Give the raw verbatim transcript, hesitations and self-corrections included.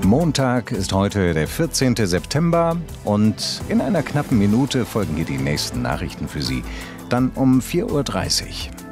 Montag ist heute der vierzehnte September und in einer knappen Minute folgen hier die nächsten Nachrichten für Sie. Dann um vier Uhr dreißig.